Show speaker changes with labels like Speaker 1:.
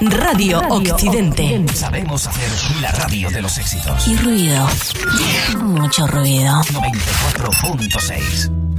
Speaker 1: Radio Occidente.
Speaker 2: Sabemos hacer la radio de los éxitos.
Speaker 1: Y ruido. Mucho ruido.
Speaker 2: 94.6.